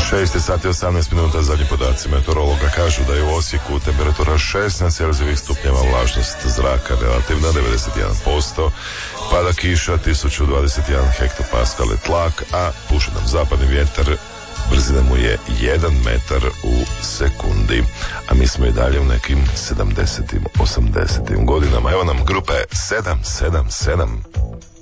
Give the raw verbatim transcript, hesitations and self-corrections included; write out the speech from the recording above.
šest sati osamnaest minuta, zadnji podaci meteorologa kažu da je u Osijeku temperatura šesnaest celzijevih stupnjeva, vlažnost zraka relativna devedeset jedan posto, pada kiša tisuću dvadeset jedan hektopaskal je tlak, a puše nam zapadni vjetar, brzina mu je jedan metar u sekundi, a mi smo i dalje u nekim sedamdesetim, osamdesetim godinama. Evo nam grupe sedam sedam sedam.